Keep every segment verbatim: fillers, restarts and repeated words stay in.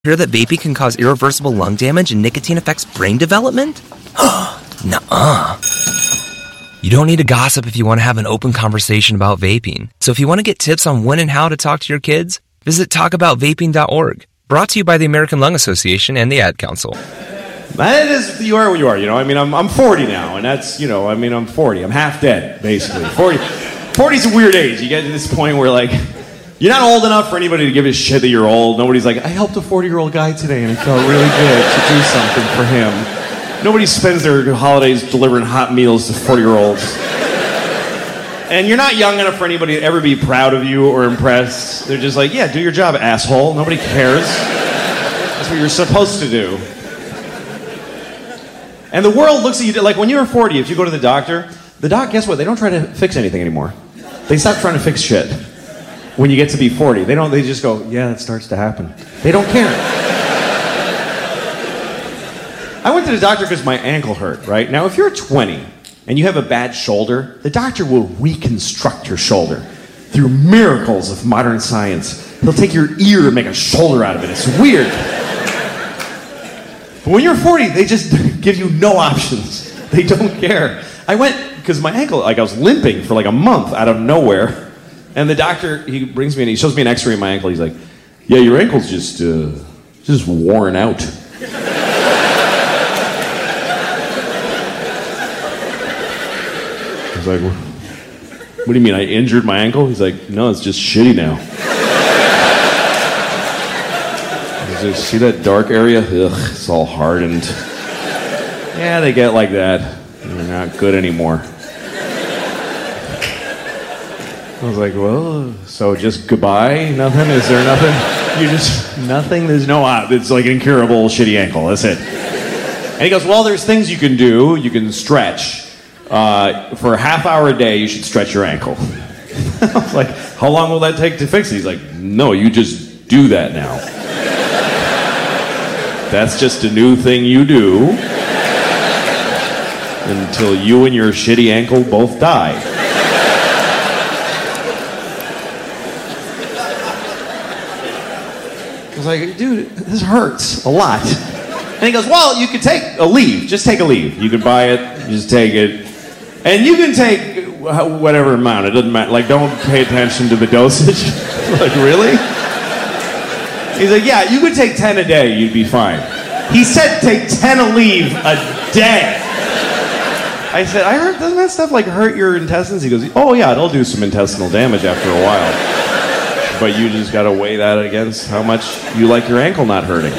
Hear that vaping can cause irreversible lung damage and nicotine affects brain development? Nuh-uh. You don't need to gossip if you want to have an open conversation about vaping. So if you want to get tips on when and how to talk to your kids, visit talk about vaping dot org. Brought to you by the American Lung Association and the Ad Council. That is, you are what you are, you know. I mean, I'm I'm forty now, and that's, you know, I mean, I'm forty. I'm half dead, basically. forty, forty's a weird age. You get to this point where, like, you're not old enough for anybody to give a shit that you're old. Nobody's like, I helped a forty-year-old guy today, and it felt really good to do something for him. Nobody spends their holidays delivering hot meals to forty-year-olds. And you're not young enough for anybody to ever be proud of you or impressed. They're just like, yeah, do your job, asshole. Nobody cares. That's what you're supposed to do. And the world looks at you, like when you're forty, if you go to the doctor, the doc, guess what? They don't try to fix anything anymore. They stop trying to fix shit. When you get to be forty, they don't, they just go, yeah, it starts to happen. They don't care. I went to the doctor because my ankle hurt, right? Now, if you're twenty and you have a bad shoulder, the doctor will reconstruct your shoulder through miracles of modern science. He'll take your ear and make a shoulder out of it. It's weird. But when you're forty, they just give you no options. They don't care. I went, because my ankle, like I was limping for like a month out of nowhere. And the doctor, he brings me in, he shows me an x-ray of my ankle. He's like, yeah, your ankle's just, uh, just worn out. I was like, what do you mean, I injured my ankle? He's like, no, it's just shitty now. I was like, see that dark area? Ugh, it's all hardened. Yeah, they get like that. They're not good anymore. I was like, well, so just goodbye? Nothing? Is there nothing? You just, nothing? There's no, it's like an incurable shitty ankle. That's it. And he goes, well, there's things you can do. You can stretch. Uh, for a half hour a day, you should stretch your ankle. I was like, how long will that take to fix it? He's like, no, you just do that now. That's just a new thing you do until you and your shitty ankle both die. I was like, dude, this hurts a lot. And he goes, well, you could take a leave. Just take a leave. You could buy it, you just take it. And you can take whatever amount. It doesn't matter. Like, don't pay attention to the dosage. Like, really? He's like, yeah, you could take ten a day. You'd be fine. He said take ten a leave a day. I said, I heard, doesn't that stuff, like, hurt your intestines? He goes, oh, yeah, it'll do some intestinal damage after a while. But you just got to weigh that against how much you like your ankle not hurting.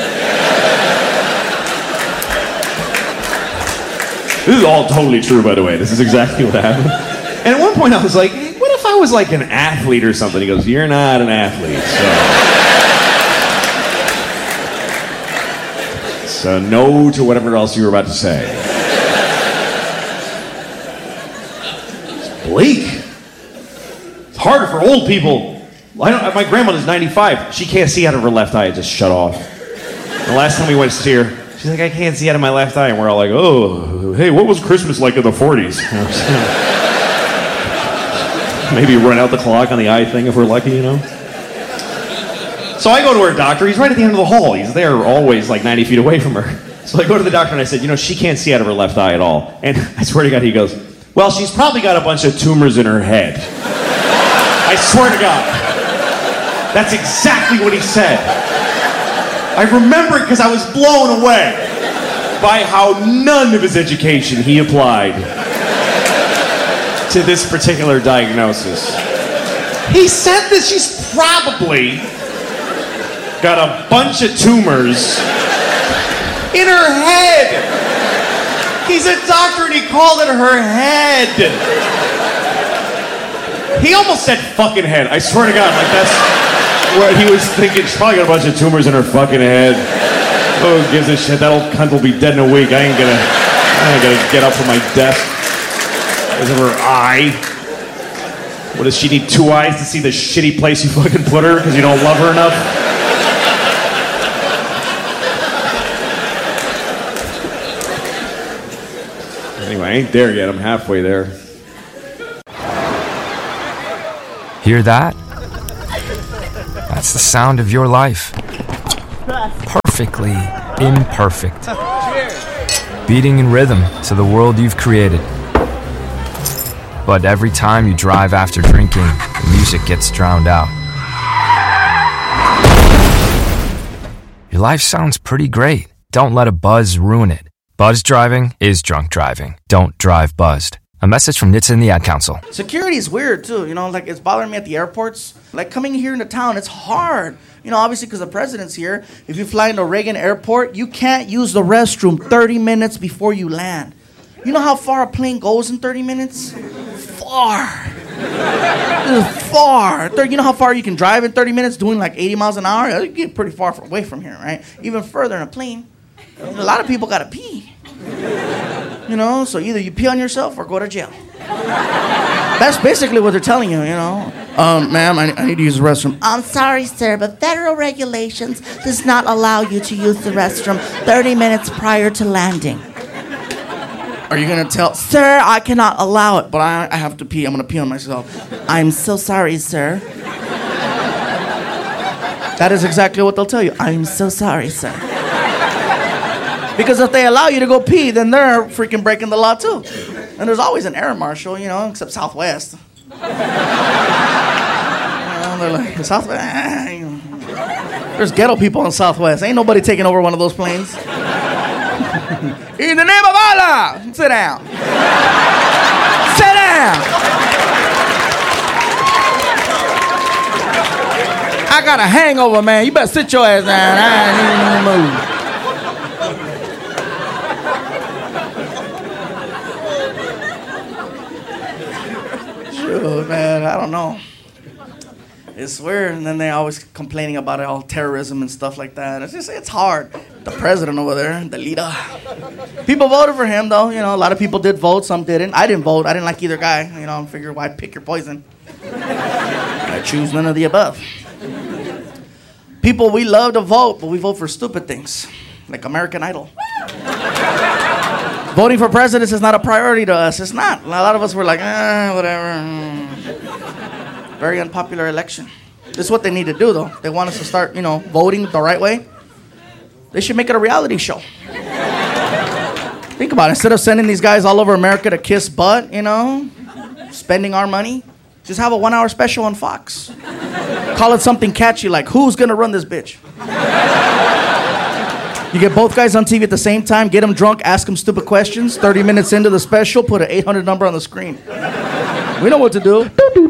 This is all totally true, by the way. This is exactly what happened. And at one point I was like, hey, what if I was like an athlete or something? He goes, you're not an athlete, so... So no to whatever else you were about to say. It's bleak. It's harder for old people. I don't, my grandmother's ninety-five. She can't see out of her left eye. It just shut off. The last time we went to see her, she's like, I can't see out of my left eye. And we're all like, oh, hey, what was Christmas like in the forties? Maybe run out the clock on the eye thing if we're lucky, you know? So I go to her doctor. He's right at the end of the hall. He's there always like ninety feet away from her. So I go to the doctor and I said, you know, she can't see out of her left eye at all. And I swear to God, he goes, well, she's probably got a bunch of tumors in her head. I swear to God. That's exactly what he said. I remember it because I was blown away by how none of his education he applied to this particular diagnosis. He said that she's probably got a bunch of tumors in her head. He's a doctor and he called it her head. He almost said fucking head. I swear to God, like that's what he was thinking. She's probably got a bunch of tumors in her fucking head. Oh, who gives a shit? That old cunt will be dead in a week. I ain't gonna, I ain't gonna get up from my desk because of her eye. What, does she need two eyes to see the shitty place you fucking put her because you don't love her enough? Anyway, I ain't there yet. I'm halfway there. Hear that? That's the sound of your life. perfectly imperfect. Beating in rhythm to the world you've created. But every time you drive after drinking, the music gets drowned out. Your life sounds pretty great. Don't let a buzz ruin it. Buzz driving is drunk driving. Don't drive buzzed. A message from N H T S A and the Ad Council. Security is weird too, you know, like it's bothering me at the airports. Like coming here into town, it's hard. You know, obviously because the president's here. If you fly into Reagan Airport, you can't use the restroom thirty minutes before you land. You know how far a plane goes in thirty minutes? Far. Far. You know how far you can drive in thirty minutes doing like eighty miles an hour? You get pretty far away from here, right? Even further in a plane. A lot of people gotta pee. You know, so either you pee on yourself or go to jail. That's basically what they're telling you, you know. Um, ma'am, I, I need to use the restroom. I'm sorry, sir, but federal regulations does not allow you to use the restroom thirty minutes prior to landing. Are you gonna tell, sir, I cannot allow it, but I, I have to pee. I'm gonna pee on myself. I'm so sorry, sir. That is exactly what they'll tell you. I'm so sorry, sir. Because if they allow you to go pee, then they're freaking breaking the law too. And there's always an air marshal, you know, except Southwest. You know, they're like, Southwest, ah, you know. There's ghetto people in Southwest. Ain't nobody taking over one of those planes. In the name of Allah, sit down. Sit down. I got a hangover, man. You better sit your ass down. I ain't even move. Sure, man, I don't know. It's weird, and then they always complaining about it, all terrorism and stuff like that. It's just, it's hard. The president over there, the leader. People voted for him, though. You know, a lot of people did vote, some didn't. I didn't vote. I didn't like either guy. You know, I figured, why pick your poison? I choose none of the above. People, we love to vote, but we vote for stupid things, like American Idol. Voting for presidents is not a priority to us. It's not. A lot of us were like, eh, whatever. Very unpopular election. This is what they need to do, though. They want us to start, you know, voting the right way. They should make it a reality show. Think about it. Instead of sending these guys all over America to kiss butt, you know, spending our money, just have a one-hour special on Fox. Call it something catchy like, who's going to run this bitch? You get both guys on T V at the same time, get them drunk, ask them stupid questions. thirty minutes into the special, put an eight hundred number on the screen. We know what to do.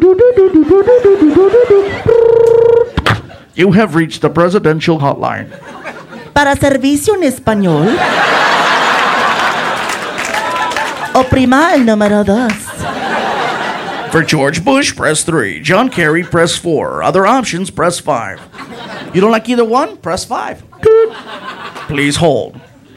You have reached the presidential hotline. Para servicio en español, oprima el número dos. For George Bush, press three. John Kerry, press four. Other options, press five. You don't like either one? Press five. Good. Please hold.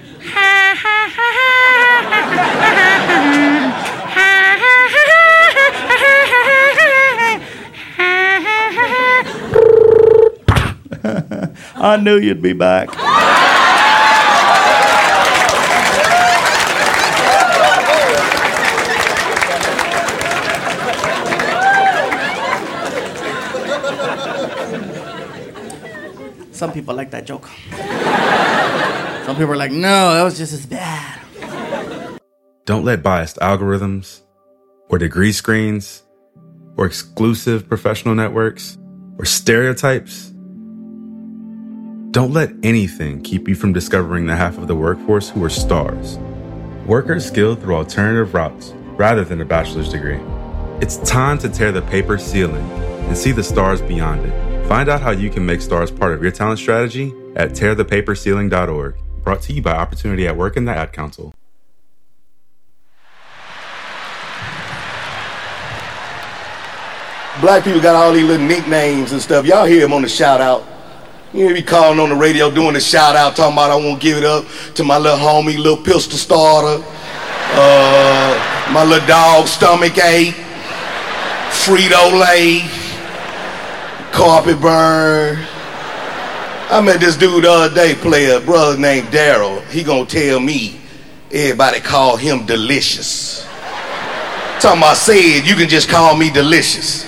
I knew you'd be back. Some people like that joke. Some people are like, no, that was just as bad. Don't let biased algorithms or degree screens or exclusive professional networks or stereotypes. Don't let anything keep you from discovering the half of the workforce who are stars. Workers skilled through alternative routes rather than a bachelor's degree. It's time to tear the paper ceiling and see the stars beyond it. Find out how you can make stars part of your talent strategy at tear the paper ceiling dot org. Brought to you by Opportunity at Work and the Ad Council. Black people got all these little nicknames and stuff. Y'all hear them on the shout out. You hear me calling on the radio doing the shout out, talking about I want to give it up to my little homie, little pistol starter, uh, my little dog stomach ache, Frito-Lay, carpet burn. I met this dude the other day, play a brother named Daryl. He gonna tell me everybody call him Delicious. Talking about said, you can just call me Delicious.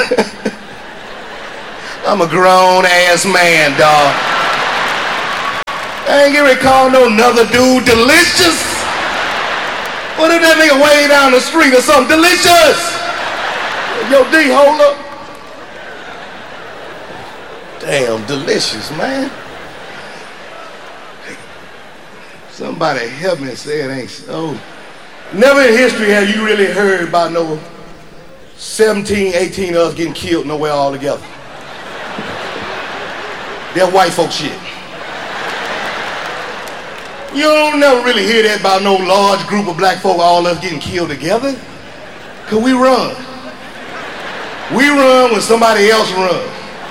I'm a grown ass man, dog. I ain't getting ready to call no another dude delicious. What if that nigga way down the street or something? Delicious. Yo, D, hold up. Damn, delicious, man. Somebody help me say it ain't so. Never in history have you really heard about no seventeen, eighteen of us getting killed nowhere all together. That white folk shit. You don't never really hear that about no large group of black folk, all us getting killed together. Cause we run. We run when somebody else run.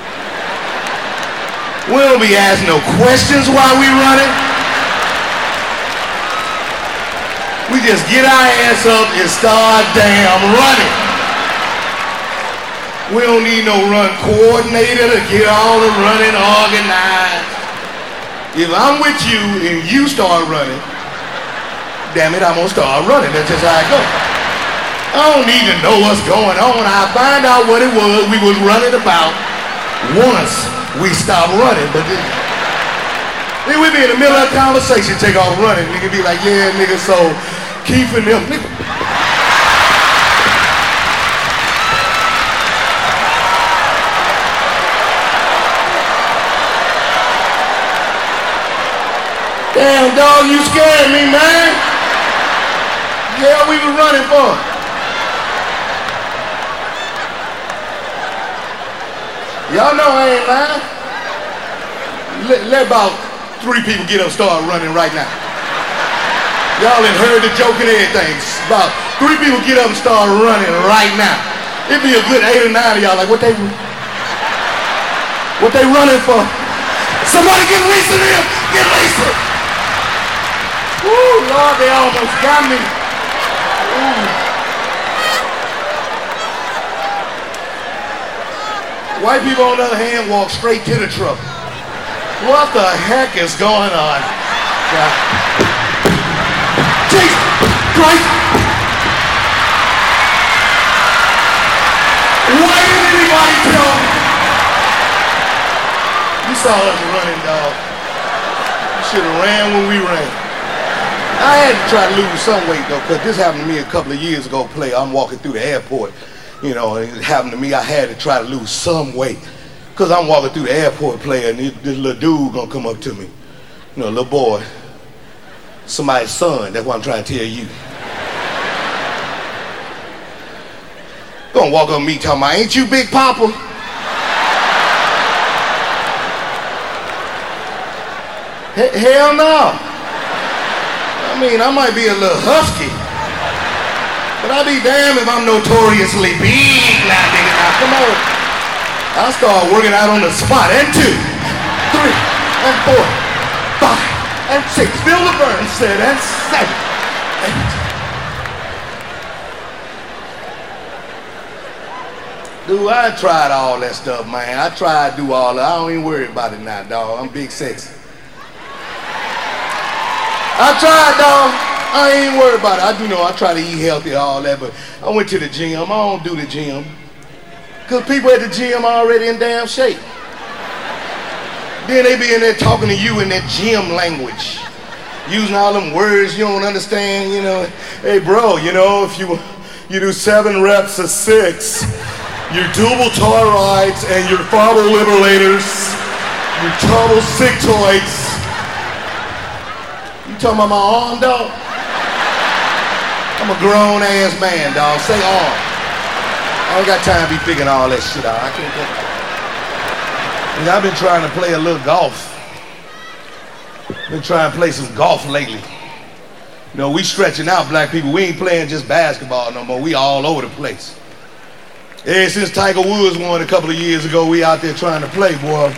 We don't be asking no questions while we running. We just get our ass up and start damn running. We don't need no run coordinator to get all the running organized. If I'm with you and you start running, damn it, I'm gonna start running. That's just how I go. I don't need to know what's going on. I find out what it was we was running about once we stop running. But then, then we be in the middle of a conversation, take off running. Nigga be like, yeah, nigga, so keeping them. Nigga. Damn, dog, you scared me, man. Hell, we was running for. Y'all know I ain't lying. Let, let about three people get up and start running right now. Y'all done heard the joke and everything. About three people get up and start running right now. It'd be a good eight or nine of y'all like, what they, what they running for? Somebody get Lisa in. Get Lisa. Woo, Lord, they almost got me. Ooh. White people, on the other hand, walk straight to the truck. What the heck is going on? God. Jesus Christ! Why didn't anybody tell me? You saw us running, dog. You should have ran when we ran. I had to try to lose some weight though, because this happened to me a couple of years ago. Play, I'm walking through the airport, you know, and it happened to me. I had to try to lose some weight, because I'm walking through the airport, player, and this, this little dude gonna come up to me, you know, little boy, somebody's son. That's what I'm trying to tell you. Gonna walk up to me talking about, ain't you Big Papa? He- hell no. I mean, I might be a little husky, but I'll be damned if I'm notoriously big now, nigga. Now, come on. I'll start working out on the spot. And two, three, and four, five, and six. Feel the burn, seven, and seven, eight. Dude, I tried all that stuff, man. I tried to do all that. I don't even worry about it now, dog. I'm big sexy. I tried, dog. I ain't worried about it. I do know I try to eat healthy, all that, but I went to the gym. I don't do the gym. Because people at the gym are already in damn shape. Then they be in there talking to you in that gym language. Using all them words you don't understand, you know. Hey, bro, you know, if you you do seven reps of six, your double toroids and your frontal liberators, your total sectoids. You talking about my arm, dog? I'm a grown ass man, dog. Say arm. I ain't got time to be figuring all that shit out. I can't get. I've been trying to play a little golf. Been trying to play some golf lately. You know, we stretching out, black people. We ain't playing just basketball no more. We all over the place. Ever since Tiger Woods won a couple of years ago, we out there trying to play, boy.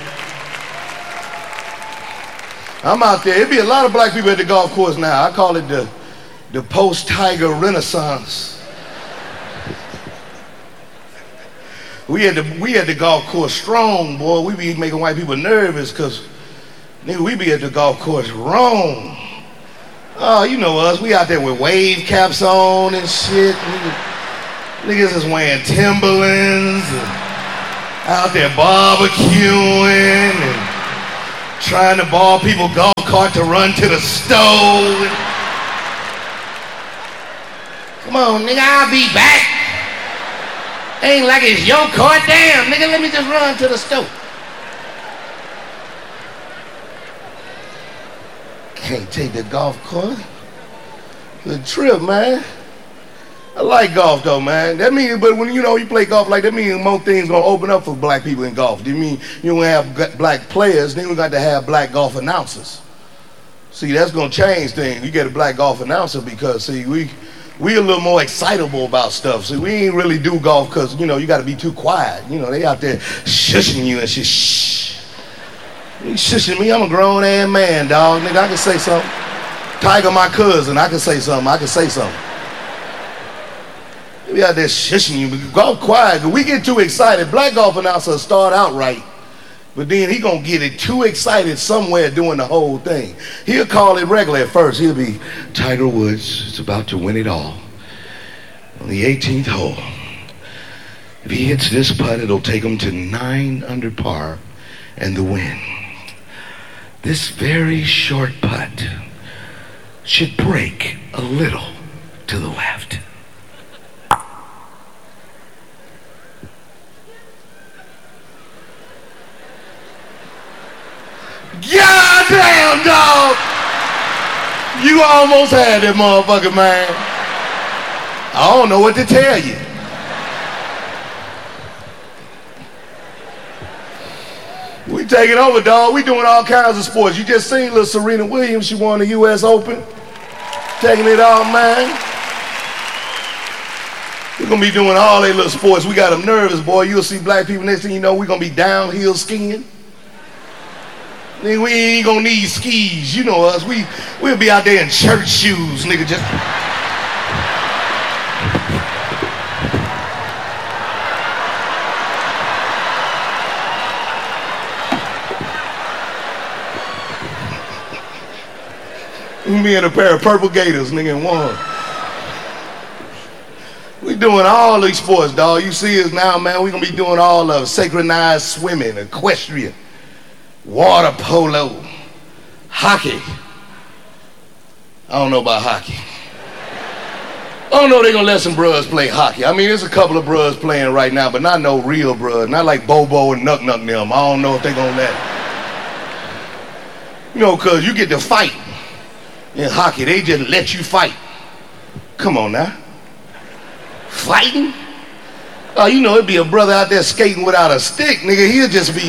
I'm out there. It'd be a lot of black people at the golf course now. I call it the, the post-Tiger Renaissance. We at the we at the golf course strong, boy. We be making white people nervous because, nigga, we be at the golf course wrong. Oh, you know us. We out there with wave caps on and shit. Niggas is wearing Timberlands and out there barbecuing and trying to ball people golf cart to run to the stove. Come on, nigga, I'll be back. Ain't like it's your cart. Damn, nigga, let me just run to the stove. Can't take the golf cart. The trip, man. I like golf though, man. That means, but when you know you play golf like that, means more things gonna open up for black people in golf. Do you mean you don't have black players? Then we got to have black golf announcers. See, that's gonna change things. You get a black golf announcer because see, we we a little more excitable about stuff. See, we ain't really do golf because you know you got to be too quiet. You know they out there shushing you and shit. Shh. You shushing me? I'm a grown ass man, dog. Nigga, I can say something. Tiger, my cousin, I can say something. I can say something. We out there shushing you, but golf quiet. We get too excited. Black golf announcer start out right, but then he gonna get it too excited somewhere doing the whole thing. He'll call it regular at first. He'll be, Tiger Woods is about to win it all on the eighteenth hole. If he hits this putt, it'll take him to nine under par and the win. This very short putt should break a little to the left. Goddamn, dog! You almost had that motherfucker, man. I don't know what to tell you. We taking over, dog. We doing all kinds of sports. You just seen little Serena Williams. She won the U S Open. Taking it all, man. We're gonna be doing all they little sports. We got them nervous, boy. You'll see black people, next thing you know, we're gonna be downhill skiing. Nigga, we ain't gonna need skis. You know us. We, we'll be out there in church shoes, nigga, just... Me and a pair of purple gators, nigga, in one. We doing all these sports, dog. You see us now, man. We gonna be doing all of synchronized swimming, equestrian, water polo, hockey. I don't know about hockey. I don't know if they gonna let some bruhs play hockey. I mean, there's a couple of bruhs playing right now, but not no real bruhs. Not like Bobo and Nuck Nuck them. I don't know if they gonna let it. You know, cause you get to fight. In hockey, they just let you fight. Come on now. Fighting? Oh, you know, it'd be a brother out there skating without a stick, nigga. He'll just be...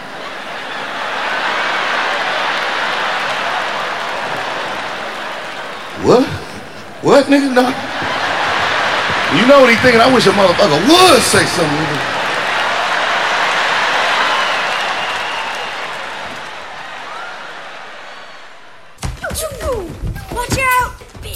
What? What, nigga? No. You know what he's thinking? I wish a motherfucker would say something, nigga. Watch out!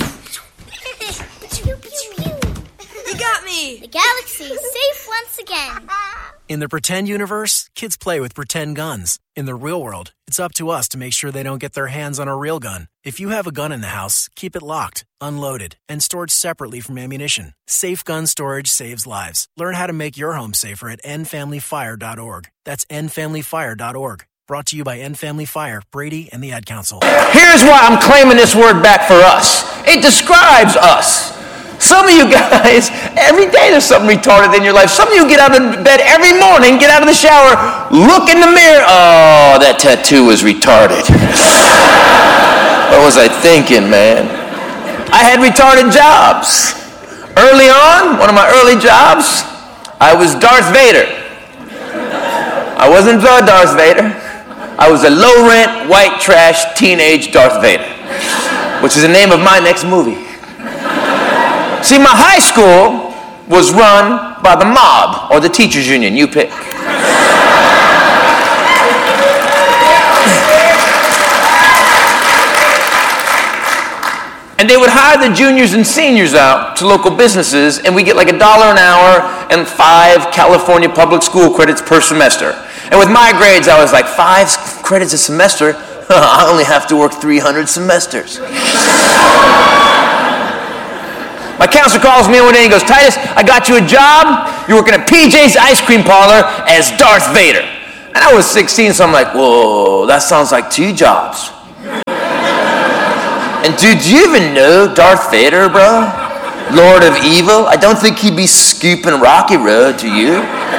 You got me! The galaxy is safe once again. In the pretend universe, kids play with pretend guns. In the real world, it's up to us to make sure they don't get their hands on a real gun. If you have a gun in the house, keep it locked, unloaded, and stored separately from ammunition. Safe gun storage saves lives. Learn how to make your home safer at end family fire dot org. That's end family fire dot org. Brought to you by End Family Fire, Brady, and the Ad Council. Here's why I'm claiming this word back for us. It describes us. Some of you guys, every day there's something retarded in your life. Some of you get out of bed every morning, get out of the shower, look in the mirror. Oh, that tattoo is retarded. What was I thinking, man? I had retarded jobs. Early on, one of my early jobs, I was Darth Vader. I wasn't the Darth Vader. I was a low-rent, white trash, teenage Darth Vader, which is the name of my next movie. See, my high school was run by the mob or the teachers union, you pick. And they would hire the juniors and seniors out to local businesses, and we get like a dollar an hour and five California public school credits per semester. And with my grades, I was like, five credits a semester? I only have to work three hundred semesters. My counselor calls me one day and goes, Titus, I got you a job. You're working at P J's Ice Cream Parlor as Darth Vader. And I was sixteen, so I'm like, whoa, that sounds like two jobs. And dude, do you even know Darth Vader, bro? Lord of Evil? I don't think he'd be scooping Rocky Road, do you?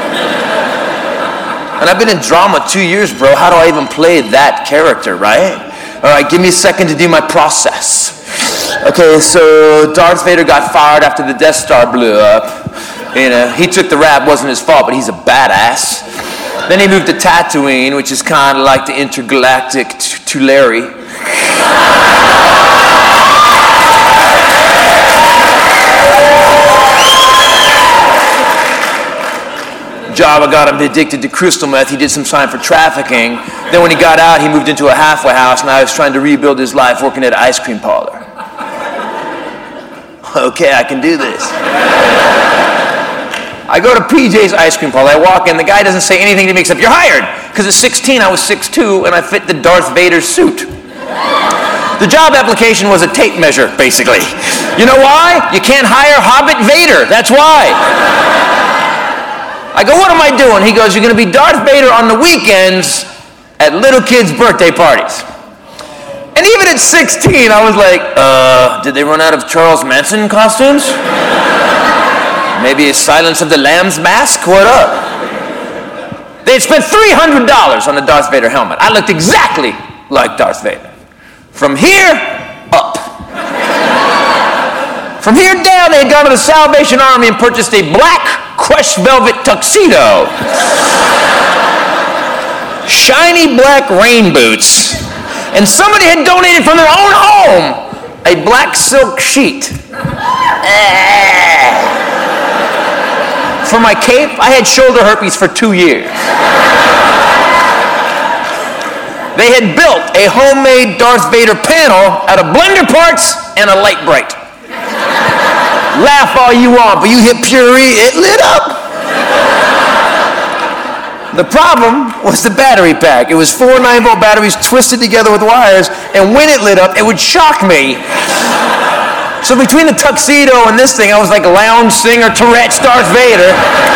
And I've been in drama two years, bro. How do I even play that character, right? All right, give me a second to do my process. Okay, so Darth Vader got fired after the Death Star blew up. You know, he took the rap, wasn't his fault, but he's a badass. Then he moved to Tatooine, which is kind of like the intergalactic Tulare. Jabba got him addicted to crystal meth. He did some time for trafficking. Then when he got out, he moved into a halfway house. Now he's trying to rebuild his life working at an ice cream parlor. Okay, I can do this. I go to P J's ice cream parlor. I walk in. The guy doesn't say anything to me except, "You're hired." Because at sixteen, I was six two, and I fit the Darth Vader suit. The job application was a tape measure, basically. You know why? You can't hire Hobbit Vader. That's why. I go, "What am I doing?" He goes, "You're going to be Darth Vader on the weekends at little kids' birthday parties." And even at sixteen, I was like, uh, did they run out of Charles Manson costumes? Maybe a Silence of the Lambs mask? What up? They had spent three hundred dollars on the Darth Vader helmet. I looked exactly like Darth Vader. From here, up. From here down, they had gone to the Salvation Army and purchased a black crushed velvet tuxedo. Shiny black rain boots. And somebody had donated from their own home a black silk sheet. For my cape, I had shoulder herpes for two years. They had built a homemade Darth Vader panel out of blender parts and a light bright. Laugh all you want, but you hit Puri, it lit up. The problem was the battery pack. It was four nine volt batteries twisted together with wires, and when it lit up, it would shock me. So between the tuxedo and this thing, I was like a lounge singer, Tourette's Darth Vader.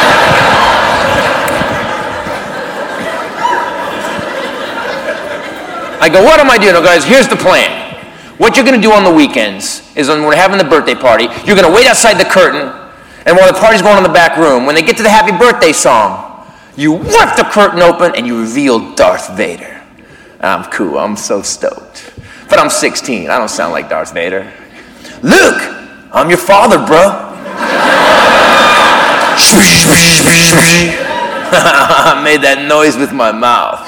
I go, what am I doing? Oh, guys, here's the plan. What you're going to do on the weekends is when we're having the birthday party, you're going to wait outside the curtain, and while the party's going on in the back room, when they get to the happy birthday song, you whip the curtain open and you reveal Darth Vader. I'm cool. I'm so stoked. But I'm sixteen. I don't sound like Darth Vader. Luke, I'm your father, bro. I made that noise with my mouth.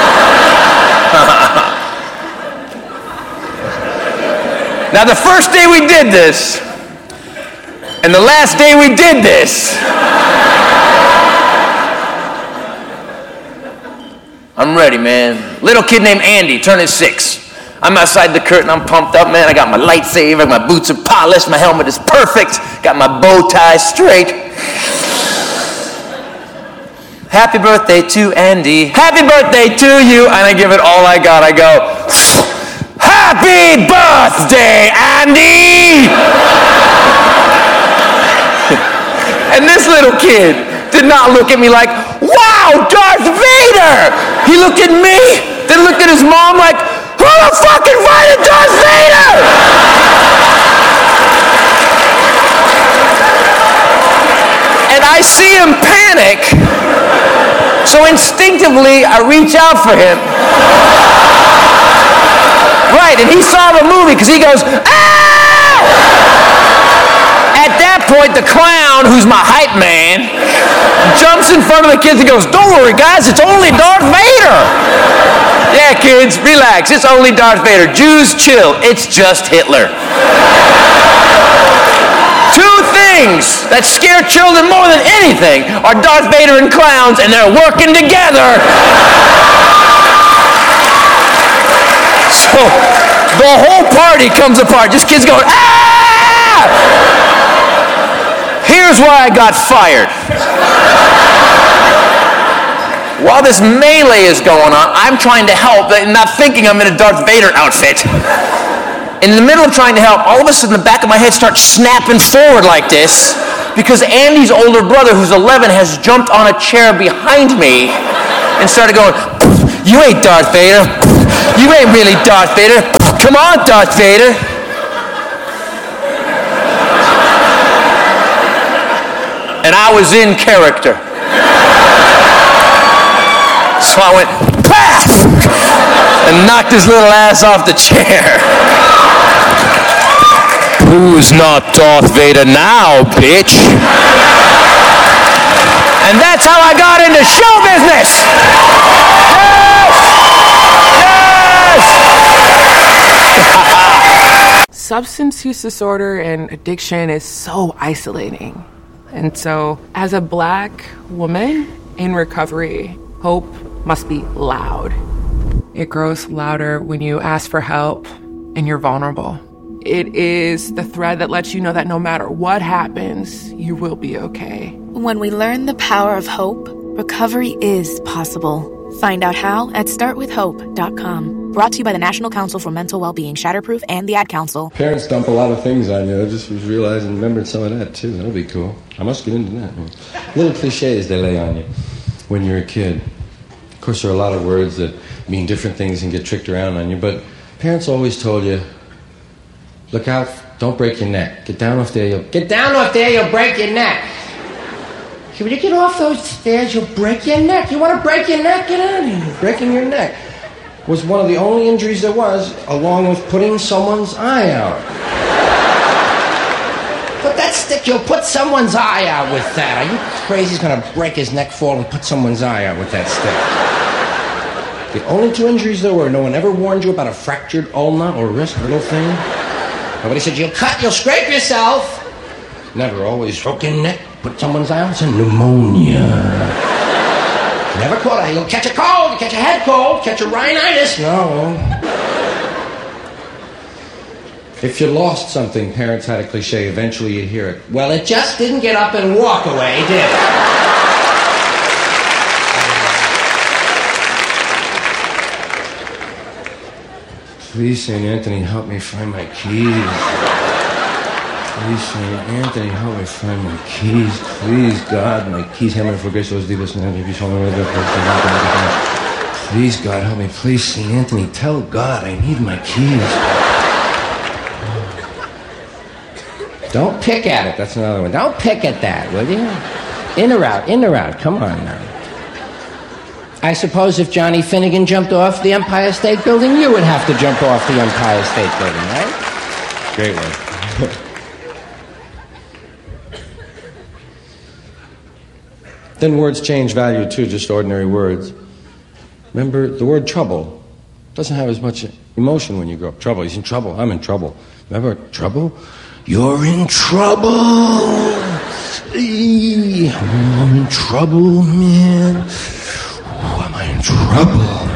Now, the first day we did this, and the last day we did this, I'm ready, man. Little kid named Andy, turning six. I'm outside the curtain, I'm pumped up, man. I got my lightsaber, my boots are polished, my helmet is perfect, got my bow tie straight. Happy birthday to Andy. Happy birthday to you. And I give it all I got. I go, happy birthday, Andy! And this little kid did not look at me like, wow, Darth Vader! He looked at me, then looked at his mom like, who the fuck invited Darth Vader? And I see him panic, so instinctively I reach out for him. Right, and he saw the movie because he goes, ah! At that point, the clown, who's my hype man, jumps in front of the kids and goes, don't worry, guys, it's only Darth Vader. Yeah, kids, relax. It's only Darth Vader. Jews, chill. It's just Hitler. Two things that scare children more than anything are Darth Vader and clowns, and they're working together. So the whole party comes apart. Just kids going, ah! Here's why I got fired. While this melee is going on, I'm trying to help, not thinking I'm in a Darth Vader outfit. In the middle of trying to help, all of a sudden the back of my head starts snapping forward like this because Andy's older brother, who's eleven, has jumped on a chair behind me and started going, you ain't Darth Vader. You ain't really Darth Vader. Come on, Darth Vader. And I was in character. So I went, paf! And knocked his little ass off the chair. Who's not Darth Vader now, bitch? And that's how I got into show business. Yes! Yes! Substance use disorder and addiction is so isolating. And so, as a black woman in recovery, hope must be loud. It grows louder when you ask for help and you're vulnerable. It is the thread that lets you know that no matter what happens, you will be okay. When we learn the power of hope, recovery is possible. Find out how at start with hope dot com. Brought to you by the National Council for Mental Wellbeing, Shatterproof, and the Ad Council. Parents dump a lot of things on you. I just was realizing, remembered some of that too. That'll be cool. I must get into that. Little cliches they lay on you when you're a kid. Of course, there are a lot of words that mean different things and get tricked around on you, but parents always told you, look out, don't break your neck. Get down off there, you'll... Get down off there, you'll break your neck. When you get off those stairs, you'll break your neck. You want to break your neck? Get out of here. Breaking your neck was one of the only injuries there was, along with putting someone's eye out. Put that stick, you'll put someone's eye out with that. Are you crazy? He's going to break his neck, fall, and put someone's eye out with that stick. The only two injuries there were. No one ever warned you about a fractured ulna or wrist, little thing. Nobody said, you'll cut, you'll scrape yourself. Never, always broken neck, put someone's eye out, it's a pneumonia. Never caught it. You'll catch a cold, you catch a head cold, catch a rhinitis. No. If you lost something, parents had a cliche, eventually you'd hear it. Well, it just didn't get up and walk away, did it? Please, Saint Anthony, help me find my keys. Please, Saint Anthony, help me find my keys. Please, God, my keys. Please, God, help me. Please, Saint Anthony, tell God I need my keys. Don't pick at it. That's another one. Don't pick at that, will you? In or out, in or out. Come on now. I suppose if Johnny Finnegan jumped off the Empire State Building, you would have to jump off the Empire State Building, right? Great one. Then words change value too, just ordinary words. Remember, the word trouble doesn't have as much emotion when you grow up. Trouble, he's in trouble, I'm in trouble. Remember, trouble? You're in trouble! Eee, oh, I'm in trouble, man. Oh, am I in trouble?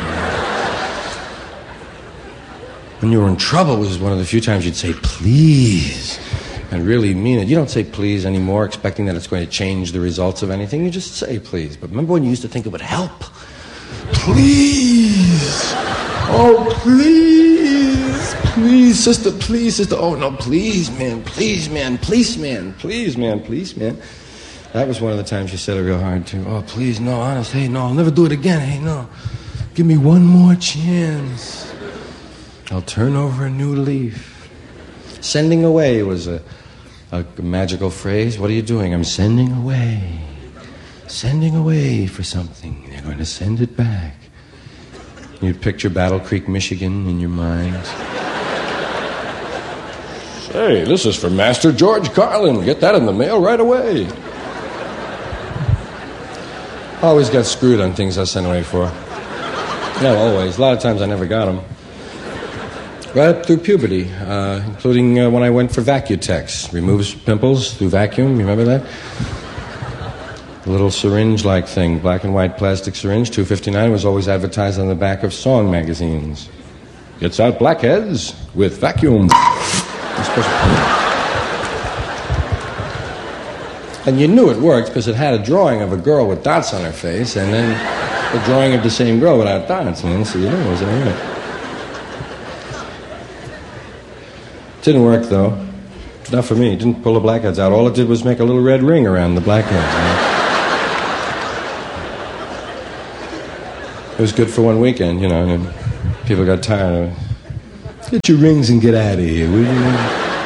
When you were in trouble was one of the few times you'd say, please. And really mean it. You don't say please anymore expecting that it's going to change the results of anything. You just say please. But remember when you used to think it would help? Please. Oh, please. Please, sister, please, sister. Oh, no, please, man. Please, man. Please, man. Please, man. Please, man. That was one of the times you said it real hard, too. Oh, please, no, honest. Hey, no, I'll never do it again. Hey, no. Give me one more chance. I'll turn over a new leaf. Sending away was a... A magical phrase. What are you doing? I'm sending away. Sending away for something. They're going to send it back. You'd picture Battle Creek, Michigan in your mind. Say, this is for Master George Carlin. Get that in the mail right away. Always got screwed on things I sent away for. Not always. A lot of times I never got them. Right up through puberty, uh, including uh, when I went for Vacutex. Removes pimples through vacuum, you remember that? A little syringe-like thing, black and white plastic syringe, two fifty-nine, was always advertised on the back of song magazines. Gets out blackheads with vacuum. And you knew it worked because it had a drawing of a girl with dots on her face, and then a drawing of the same girl without dots, man, so you knew it was all right. Didn't work, though. Not for me. It didn't pull the blackheads out. All it did was make a little red ring around the blackheads. You know? It was good for one weekend, you know. And People got tired of it. Get your rings and get out of here, will you?